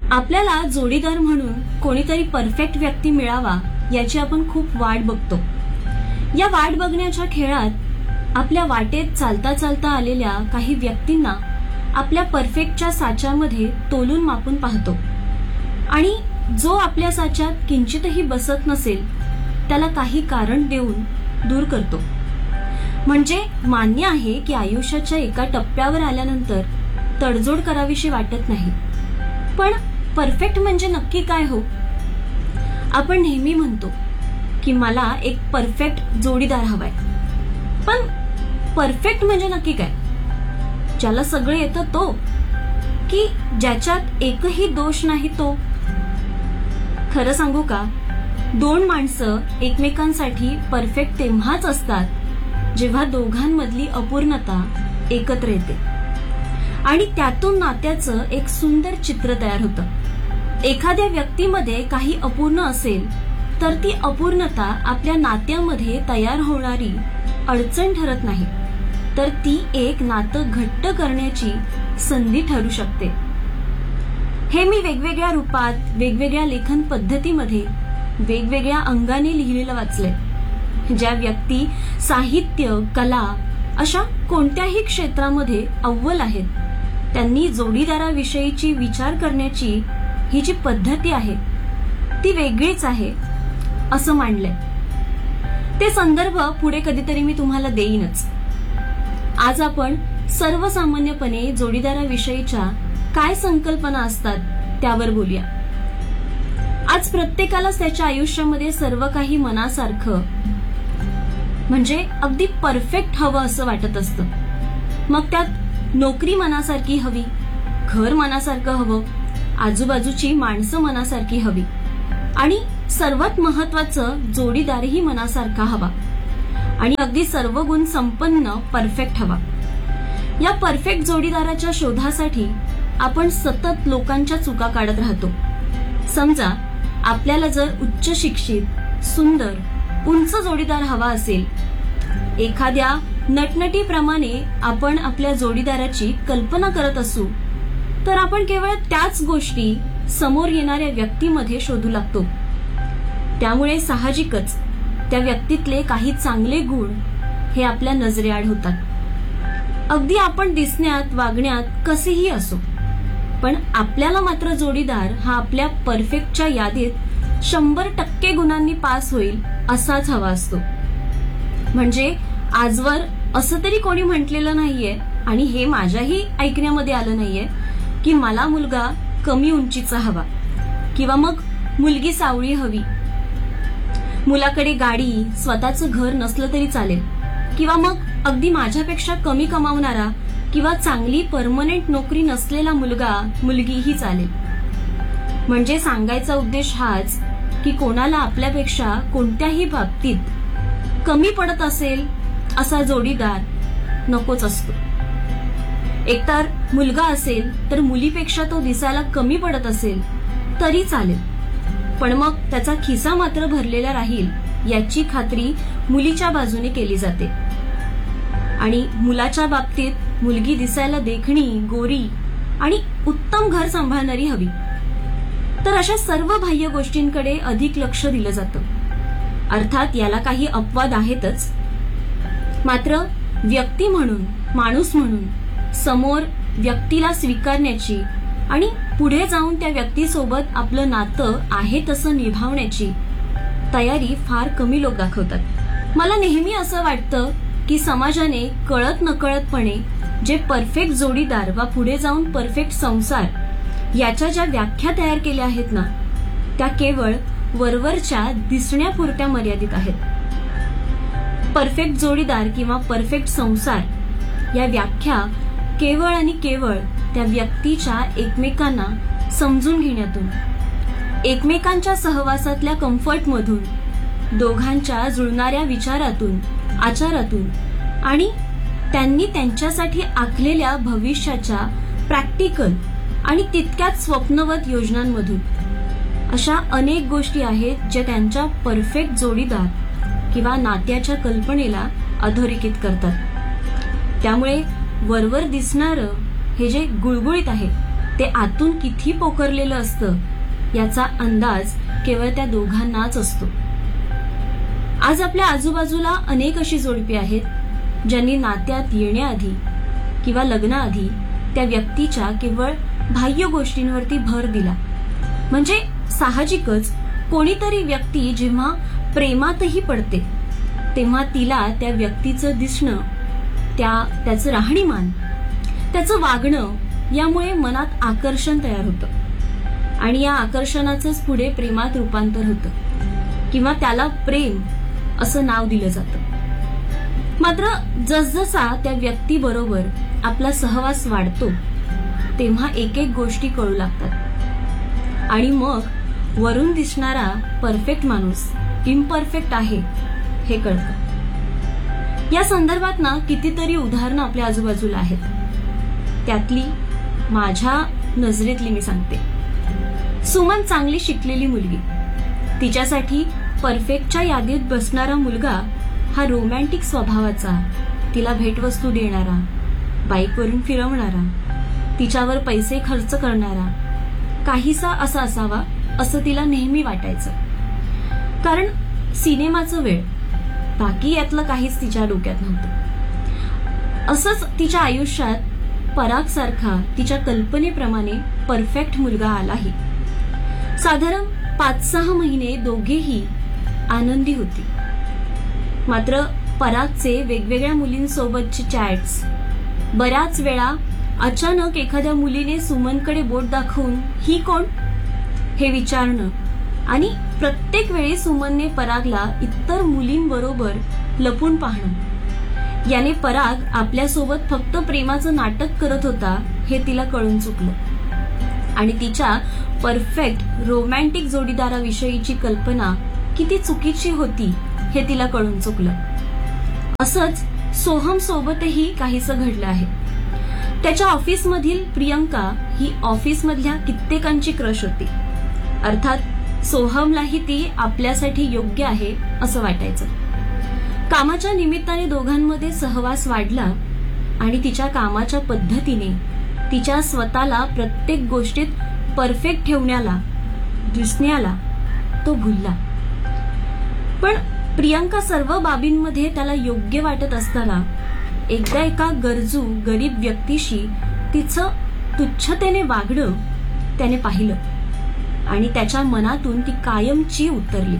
आपल्याला जोडीदार म्हणून कोणीतरी परफेक्ट व्यक्ती मिळावा याची आपण खूप वाट बघतो. या वाट बघण्याच्या खेळात आपल्या वाटेत चालता चालता आलेल्या काही व्यक्तींना आपल्या परफेक्टच्या साच्यामध्ये तोलून मापून पाहतो आणि जो आपल्या साच्यात किंचितही बसत नसेल त्याला काही कारण देऊन दूर करतो. म्हणजे मान्य आहे की आयुष्याच्या एका टप्प्यावर आल्यानंतर तडजोड करावीशी वाटत नाही, पण परफेक्ट म्हणजे नक्की काय हो? आपण नेहमी म्हणतो की मला एक परफेक्ट जोडीदार हवाय, पण परफेक्ट म्हणजे नक्की काय? ज्याला सगळं येतं तो, की ज्याच्यात एकही दोष नाही तो? खरं सांगू का, दोन माणसं एकमेकांसाठी परफेक्ट तेव्हाच असतात जेव्हा दोघांमधली अपूर्णता एकत्र येते आणि त्यातून नात्याचं एक सुंदर चित्र तयार होतं. एखाद्या व्यक्तीमध्ये काही अपूर्ण असेल तर ती अपूर्णता आपल्या नात्यामध्ये तयार होणारी अडचण ठरत नाही, तर ती एक नातं घट्ट करण्याची संधी ठरू शकते. हे मी वेगवेगळ्या रूपात, वेगवेगळ्या लेखन पद्धतीमध्ये, वेगवेगळ्या अंगाने लिहिलेलं वाचलंय. ज्या व्यक्ती साहित्य, कला अशा कोणत्याही क्षेत्रामध्ये अव्वल आहेत, त्यांनी जोडीदाराविषयीची विचार करण्याची ही जी पद्धती आहे ती वेगळीच आहे असं मांडलंय. ते संदर्भ पुढे कधीतरी मी तुम्हाला देईनच. आज आपण सर्वसामान्यपणे जोडीदाराविषयीच्या काय संकल्पना असतात त्यावर बोलूया. आज प्रत्येकालाच त्याच्या आयुष्यामध्ये सर्व काही मनासारखं म्हणजे अगदी परफेक्ट हवं असं वाटत असतं. मग त्यात नोकरी मनासारखी हवी, घर मनासारखं हवं, आजूबाजूची माणसं मनासारखी हवी आणि सर्वात महत्वाचं जोडीदारही मनासारखा हवा आणि अगदी सर्व गुण संपन्न परफेक्ट हवा. या परफेक्ट जोडीदाराच्या शोधासाठी आपण सतत लोकांच्या चुका काढत राहतो. समजा आपल्याला जर उच्च शिक्षित, सुंदर, उंच जोडीदार हवा असेल, एखाद्या नटनटीप्रमाणे आपण आपल्या जोडीदाराची कल्पना करत असू, तर आपण केवळ त्याच गोष्टी समोर येणाऱ्या व्यक्तीमध्ये शोधू लागतो. त्यामुळे साहजिकच त्या व्यक्तीतले काही चांगले गुण हे आपल्या नजरेआड होतात. अगदी आपण दिसण्यात, वागण्यात कसेही असो, पण आपल्याला मात्र जोडीदार हा आपल्या परफेक्टच्या यादीत 100% गुणांनी पास होईल असाच हवा असतो. म्हणजे आजवर असं तरी कोणी म्हटलेलं नाहीये आणि हे माझ्याही ऐकण्यामध्ये आलं नाहीये की मला मुलगा कमी उंचीचा हवा किंवा मग मुलगी सावळी हवी. मुलाकडे गाडी, स्वतःचं घर नसलं तरी चालेल किंवा मग अगदी माझ्यापेक्षा कमी कमावणारा किंवा चांगली परमनंट नोकरी नसलेला मुलगा, मुलगीही चालेल. म्हणजे सांगायचा उद्देश हाच की कोणाला आपल्यापेक्षा कोणत्याही बाबतीत कमी पडत असेल असा जोडीदार नकोच असतो. एकतर मुलगा असेल तर मुलीपेक्षा तो दिसायला कमी पडत असेल तरी चालेल, पण मग त्याचा खिसा मात्र भरलेला राहील याची खात्री मुलीच्या बाजूने केली जाते. आणि मुलाच्या बाबतीत मुलगी दिसायला देखणी, गोरी आणि उत्तम घर सांभाळणारी हवी. तर अशा सर्व बाह्य गोष्टींकडे अधिक लक्ष दिलं जातं. अर्थात याला काही अपवाद आहेतच, मात्र व्यक्ती म्हणून, माणूस म्हणून समोर व्यक्तीला स्वीकारण्याची आणि पुढे जाऊन त्या व्यक्तीसोबत आपलं नातं आहे तसं निभावण्याची तयारी फार कमी लोक दाखवतात. मला नेहमी असं वाटतं की समाजाने कळत नकळतपणे जे परफेक्ट जोडीदार वा पुढे जाऊन परफेक्ट संसार याच्या ज्या व्याख्या तयार केल्या आहेत ना, त्या केवळ वरवरच्या दिसण्यापुरत्या मर्यादित आहेत. परफेक्ट जोडीदार किंवा परफेक्ट संसार या व्याख्या केवळ आणि केवळ त्या व्यक्तीच्या एकमेकांना समजून घेण्यातून, एकमेकांच्या सहवासातल्या कम्फर्टमधून, दोघांच्या जुळणाऱ्या विचारातून, आचारातून आणि त्यांनी त्यांच्यासाठी आखलेल्या भविष्याच्या प्रॅक्टिकल आणि तितक्याच स्वप्नवत योजनांमधून अशा अनेक गोष्टी आहेत ज्या त्यांच्या परफेक्ट जोडीदार किंवा नात्याच्या कल्पनेला अधोरेखित करतात. त्यामुळे वरवर दिसणारं हे जे गुळगुळीत आहे ते आतून किती पोखरलेलं असतं याचा अंदाज केवळ त्या दोघांनाच असतो. आज आपल्या आजूबाजूला अनेक अशी जोडपी आहेत ज्यांनी नात्यात येण्याआधी किंवा लग्नाआधी त्या व्यक्तीच्या केवळ बाह्य गोष्टींवरती भर दिला. म्हणजे साहजिकच कोणीतरी व्यक्ती जेव्हा प्रेमातही पडते तेव्हा तिला त्या व्यक्तीचं दिसणं, त्याचं राहणीमान, त्याचं वागणं यामुळे मनात आकर्षण तयार होतं आणि या आकर्षणाचंच पुढे प्रेमात रूपांतर होतं किंवा त्याला प्रेम असं नाव दिलं जातं. मात्र जसजसा त्या व्यक्तीबरोबर आपला सहवास वाढतो तेव्हा एक एक गोष्टी कळू लागतात आणि मग वरून दिसणारा परफेक्ट माणूस इम्परफेक्ट आहे हे कळतं. या संदर्भात ना कितीतरी उदाहरणं आपल्या आजूबाजूला आहेत. त्यातली माझ्या नजरेतली मी सांगते. सुमन चांगली शिकलेली मुलगी, तिच्यासाठी परफेक्टच्या यादीत बसणारा मुलगा हा रोमॅन्टिक स्वभावाचा, तिला भेटवस्तू देणारा, बाईकवरून फिरवणारा, तिच्यावर पैसे खर्च करणारा काहीसा असा असावा असं तिला नेहमी वाटायचं. कारण सिनेमाचं वेळ, बाकी यातलं काहीच तिच्या डोक्यात नव्हतं. असंच तिच्या आयुष्यात पराग सारखा तिच्या कल्पनेप्रमाणे परफेक्ट मुलगा आलाही. साधारण 5-6 महिने दोघेही आनंदी होती. मात्र परागचे वेगवेगळ्या मुलींसोबतचे चॅट्स, बऱ्याच वेळा अचानक एखाद्या मुलीने सुमनकडे बोट दाखवून ही कोण हे विचारणं आणि प्रत्येक वेळी सुमनने परागला इतर मुलींबरोबर लपून पाहणं याने पराग आपल्यासोबत फक्त प्रेमाचं नाटक करत होता हे तिला कळून चुकलं आणि तिच्या परफेक्ट रोमॅन्टिक जोडीदाराविषयीची कल्पना किती चुकीची होती हे तिला कळून चुकलं. असंच सोहम सोबतही काहीसं घडलं आहे. त्याच्या ऑफिसमधील प्रियंका ही ऑफिसमधल्या कित्येकांची क्रश होती. अर्थात सोहमलाही ती आपल्यासाठी योग्य आहे असं वाटायचं. कामाच्या निमित्ताने दोघांमध्ये सहवास वाढला आणि तिच्या कामाच्या पद्धतीने तिच्या स्वतःला प्रत्येक गोष्टीत परफेक्ट ठेवण्याला, दिसण्याला तो भुलला. पण प्रियंका सर्व बाबींमध्ये त्याला योग्य वाटत असताना एकदा एका गरजू गरीब व्यक्तीशी तिचं तुच्छतेने वागणं त्याने पाहिलं आणि त्याच्या मनातून ती कायमची उतरली.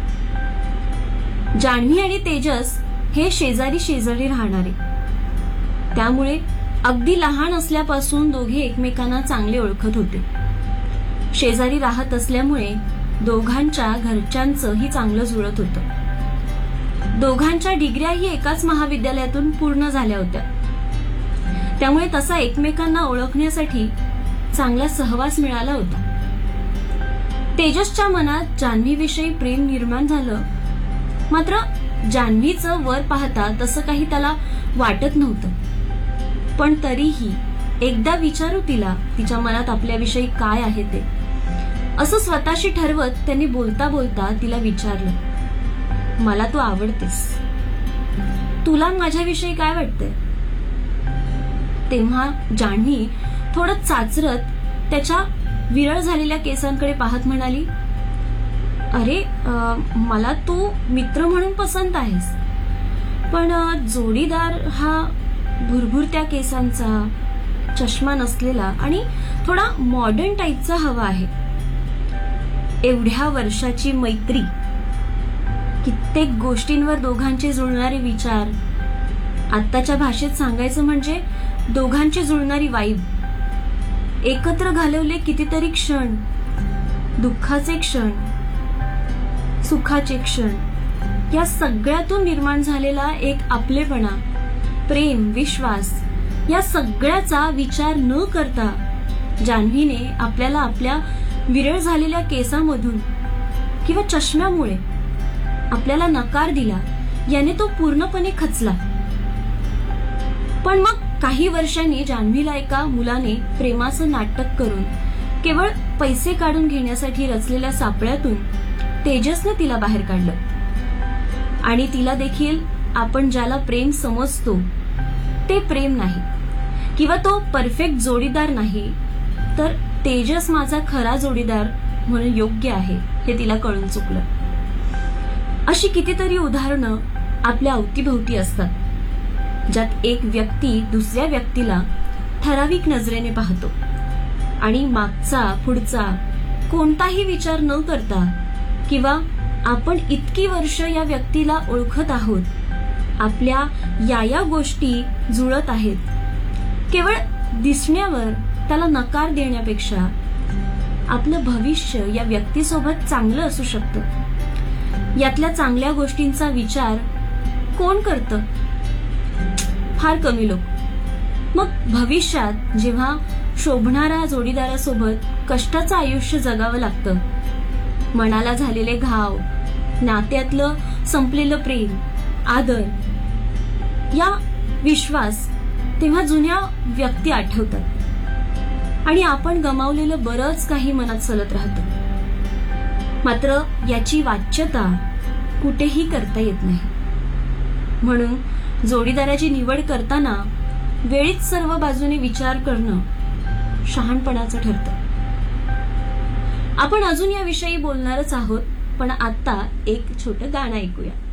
जान्हवी आणि तेजस हे शेजारी शेजारी राहणारे, त्यामुळे अगदी लहान असल्यापासून दोघे एकमेकांना चांगले ओळखत होते. शेजारी राहत असल्यामुळे दोघांच्या घरच्यांचंही चांगलं जुळत होतं. दोघांच्या डिग्र्याही एकाच महाविद्यालयातून पूर्ण झाल्या होत्या, त्यामुळे तसा एकमेकांना ओळखण्यासाठी चांगला सहवास मिळाला होता. तेजसच्या मनात जान्हवीविषयी प्रेम निर्माण झालं, मात्र जान्हवीचं वर पाहता तसं काही त्याला वाटत नव्हतं. पण तरीही एकदा विचारू तिला तिच्या मनात आपल्याविषयी काय आहे ते, असं स्वतःशी ठरवत त्यांनी बोलता बोलता तिला विचारलं, मला तू आवडतेस, तुला माझ्याविषयी काय वाटतंय? तेव्हा जान्हवी थोडं चाचरत त्याच्या विरळ झालेल्या केसांकडे पाहत म्हणाली, अरे मला तू मित्र म्हणून पसंत आहेस, पण जोडीदार हा भुरभुरत्या केसांचा, चष्मा नसलेला आणि थोडा मॉडर्न टाईपचा हवा आहे. एवढ्या वर्षाची मैत्री, कित्येक गोष्टींवर दोघांचे जुळणारे विचार, आत्ताच्या भाषेत सांगायचं म्हणजे दोघांची जुळणारी वाईब, एकत्र घालवले कितीतरी क्षण, दुःखाचे क्षण, सुखाचे क्षण, या सगळ्यातून निर्माण झालेला एक आपलेपणा, प्रेम, विश्वास, या सगळ्याचा विचार न करता जान्हवीने आपल्याला आपल्या विरळ झालेल्या केसामधून किंवा चष्म्यामुळे आपल्याला नकार दिला, याने तो पूर्णपणे खचला. पण मग काही वर्षांनी जान्हवीला एका मुलाने प्रेमाचं नाटक करून केवळ पैसे काढून घेण्यासाठी रचलेल्या सापळ्यातून तेजसने तिला बाहेर काढलं आणि तिला देखील आपण ज्याला प्रेम समजतो ते प्रेम नाही किंवा तो परफेक्ट जोडीदार नाही, तर तेजस माझा खरा जोडीदार म्हणून योग्य आहे हे तिला कळून चुकलं. अशी कितीतरी उदाहरणं आपल्या अवतीभोवती असतात ज्यात एक व्यक्ती दुसऱ्या व्यक्तीला ठराविक नजरेने पाहतो आणि मागचा पुढचा कोणताही विचार न करता किंवा आपण इतकी वर्ष या व्यक्तीला ओळखत आहोत, आपल्या या गोष्टी जुळत आहेत, केवळ दिसण्यावर त्याला नकार देण्यापेक्षा आपलं भविष्य या व्यक्तीसोबत चांगलं असू शकतं. यातल्या चांगल्या गोष्टींचा विचार कोण करतं? फार कमी लोक. मग भविष्यात जेव्हा शोभणाऱ्या जोडीदारासोबत कष्टाचं आयुष्य जगावं लागतं, मनाला झालेले घाव, नात्यातलं संपलेलं प्रेम, आदर, या विश्वास, तेव्हा जुन्या व्यक्ती आठवतात आणि आपण गमावलेलं बरंच काही मनात चलत राहतं. मात्र याची वाच्यता कुठेही करता येत नाही. म्हणून जोडीदाराची निवड करताना वेळीच सर्व बाजूने विचार करणं शहाणपणाचं ठरतं. आपण अजून याविषयी बोलणारच आहोत, पण आता एक छोटं गाणं ऐकूया.